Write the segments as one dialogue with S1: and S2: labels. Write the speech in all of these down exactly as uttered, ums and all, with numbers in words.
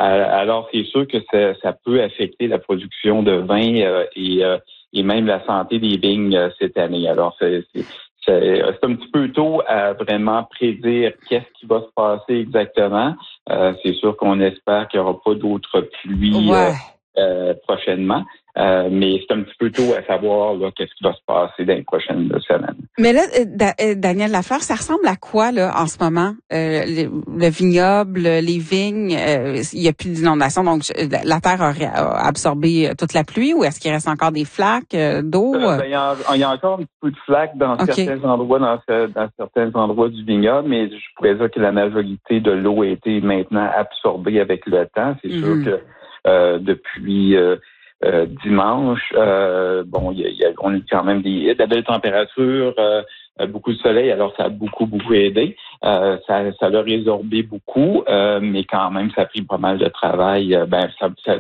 S1: Alors, c'est sûr que ça, ça peut affecter la production de vin euh, et, euh, et même la santé des vignes euh, cette année. Alors, c'est, c'est, c'est, c'est un petit peu tôt à vraiment prédire qu'est-ce qui va se passer exactement. Euh, c'est sûr qu'on espère qu'il n'y aura pas d'autres pluies
S2: Ouais.
S1: euh, euh, prochainement. Euh, mais c'est un petit peu tôt à savoir là, qu'est-ce qui va se passer dans les prochaines semaines.
S2: Mais là, da- Daniel Lafleur, ça ressemble à quoi là en ce moment? Euh, le, le vignoble, les vignes, euh, il n'y a plus d'inondation, donc la terre a, a absorbé toute la pluie ou est-ce qu'il reste encore des flaques euh, d'eau?
S1: Euh, ben, il, y a, il y a encore un petit peu de flaques dans
S2: Okay.
S1: certains endroits, dans, dans certains endroits du vignoble, mais je pourrais dire que la majorité de l'eau a été maintenant absorbée avec le temps. C'est
S2: Mm-hmm.
S1: sûr que euh, depuis euh, euh, dimanche, euh, bon, il y a, il y a, on a quand même des, de belles températures, euh, beaucoup de soleil, alors ça a beaucoup, beaucoup aidé. Euh, ça, ça l'a résorbé beaucoup, euh, mais quand même, ça a pris pas mal de travail. Euh, ben, ça, ça,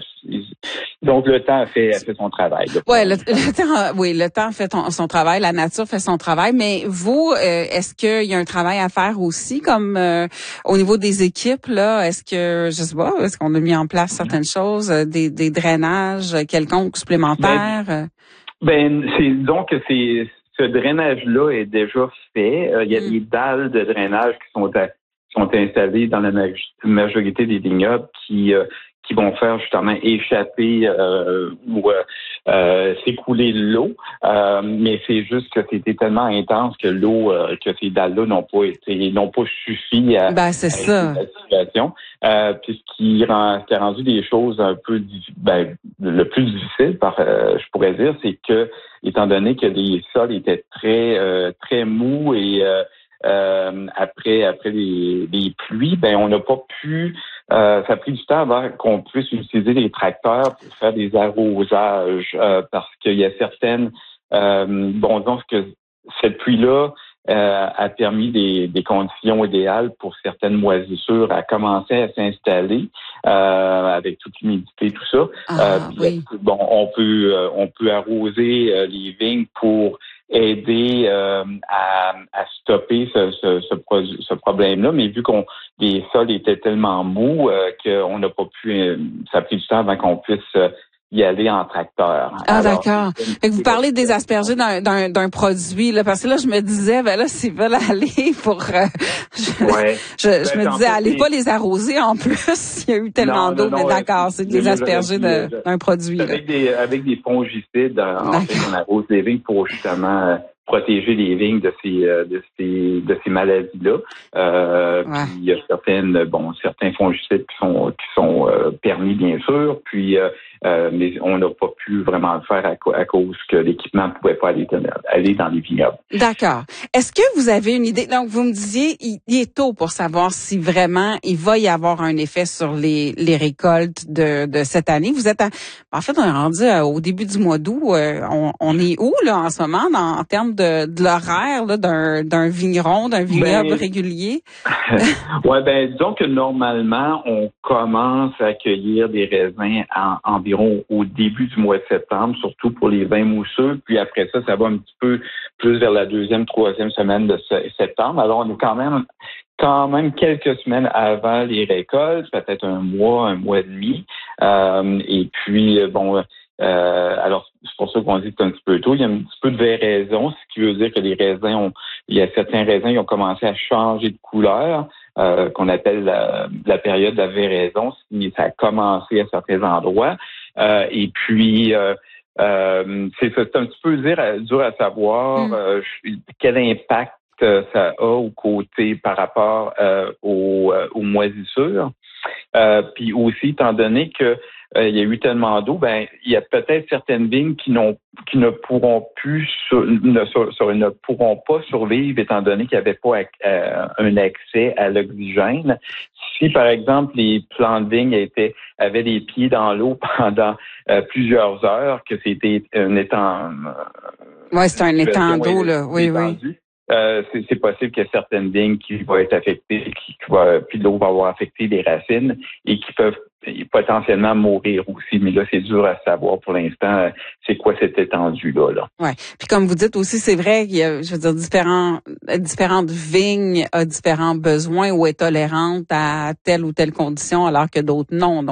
S1: donc le temps a fait, a fait son travail.
S2: Ouais, le, le temps, oui, le temps fait ton, son travail, la nature fait son travail. Mais vous, euh, est-ce qu'il y a un travail à faire aussi, comme euh, au niveau des équipes là? Est-ce que, je sais pas, est-ce qu'on a mis en place certaines choses, euh, des, des drainages quelconques supplémentaires?
S1: Ben, ben c'est donc que c'est ce drainage-là est déjà fait. Euh, il y a
S2: Mm.
S1: des dalles de drainage qui sont à, qui sont installées dans la majorité des vignobles qui euh, qui vont faire justement échapper euh, ou euh, euh, s'écouler l'eau. Euh, mais c'est juste que c'était tellement intense que l'eau, euh, que ces dalles-là n'ont pas été, n'ont pas suffi à,
S2: Ben c'est
S1: à
S2: ça.
S1: la situation. Euh, puis ce qui, rend, ce qui a rendu des choses un peu, ben, le plus difficile, par, euh, je pourrais dire, c'est que étant donné que les sols étaient très euh, très mous et euh, euh, après après les, les pluies, ben on n'a pas pu. Euh, ça a pris du temps avant qu'on puisse utiliser les tracteurs pour faire des arrosages euh, parce qu'il y a certaines. Euh, bon, donc que cette pluie-là euh, a permis des, des conditions idéales pour certaines moisissures à commencer à s'installer euh, avec toute l'humidité, tout ça.
S2: Ah
S1: Euh, puis,
S2: oui.
S1: bon, on peut euh, on peut arroser euh, les vignes pour aider euh, à, à stopper ce, ce, ce, pro- ce problème-là, mais vu qu'on les sols étaient tellement mous euh, qu'on n'a pas pu, euh, ça a pris du temps avant qu'on puisse euh, y aller en tracteur.
S2: Ah
S1: Alors,
S2: d'accord. Fait que vous parlez des aspergés d'un, d'un, d'un produit là, parce que là je me disais ben là s'ils veulent aller pour, euh, je,
S1: ouais.
S2: je, je
S1: Ben,
S2: me
S1: en
S2: disais
S1: fait,
S2: allez
S1: c'est...
S2: pas les arroser en plus. Il y a eu tellement
S1: Non,
S2: d'eau,
S1: non,
S2: mais
S1: non.
S2: d'accord, c'est des aspergés de, d'un produit là.
S1: Avec des avec des fongicides, en fait, on arrose les vignes pour justement euh, protéger les vignes de ces euh, de ces de ces maladies-là. Euh,
S2: Ouais.
S1: Puis il y a certaines bon certains fongicides qui sont qui sont euh, permis bien sûr. Puis euh, euh, mais on n'a pas pu vraiment le faire à, à cause que l'équipement ne pouvait pas aller, aller dans les vignobles.
S2: D'accord. Est-ce que vous avez une idée? Donc, vous me disiez, il, il est tôt pour savoir si vraiment il va y avoir un effet sur les, les récoltes de, de cette année. Vous êtes, à, en fait, on est rendu à, au début du mois d'août. Euh, on, on est où, là, en ce moment, dans, en termes de, de l'horaire, là, d'un, d'un vigneron, d'un vignoble
S1: Ben,
S2: régulier?
S1: ouais, ben, disons que normalement, on commence à accueillir des raisins en, environ au début du mois de septembre, surtout pour les vins mousseux. Puis après ça, ça va un petit peu plus vers la deuxième, troisième semaine de septembre. Alors, on est quand même, quand même quelques semaines avant les récoltes, peut-être un mois, un mois et demi. Euh, et puis, bon, euh, alors, c'est pour ça qu'on dit que c'est un petit peu tôt. Il y a un petit peu de véraison, ce qui veut dire que les raisins ont, il y a certains raisins qui ont commencé à changer de couleur, euh, qu'on appelle la, la période de la véraison. Ça a commencé à certains endroits. Euh, et puis, euh, euh, c'est, c'est un petit peu dur à, dur à savoir
S2: Mm.
S1: euh, quel impact ça a au côté par rapport euh, aux, euh, aux moisissures. Euh, puis aussi, étant donné que euh, il y a eu tellement d'eau, ben il y a peut-être certaines vignes qui n'ont qui ne pourront plus sur, ne, sur, sur, ne pourront pas survivre étant donné qu'il n'y avait pas euh, un accès à l'oxygène. Si par exemple les plants de vignes étaient avaient les pieds dans l'eau pendant euh, plusieurs heures, que c'était un étang.
S2: Euh, ouais, c'est un étang d'eau là. Oui, oui.
S1: Euh, c'est, c'est possible qu'il y ait certaines vignes qui vont être affectées, qui, qui va, puis l'eau va avoir affecté les racines et qui peuvent potentiellement mourir aussi. Mais là, c'est dur à savoir pour l'instant, c'est quoi cette étendue-là. Là.
S2: Ouais. Puis comme vous dites aussi, c'est vrai qu'il y a, je veux dire, différents, différentes vignes ont différents besoins ou est tolérante à telle ou telle condition, alors que d'autres non. Donc,